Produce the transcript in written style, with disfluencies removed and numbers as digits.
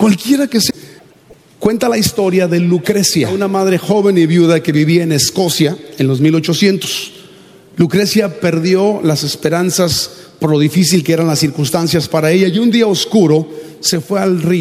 cualquiera que sea. Cuenta la historia de Lucrecia, una madre joven y viuda que vivía en Escocia en los 1800. Lucrecia perdió las esperanzas por lo difícil que eran las circunstancias para ella, y un día oscuro se fue al río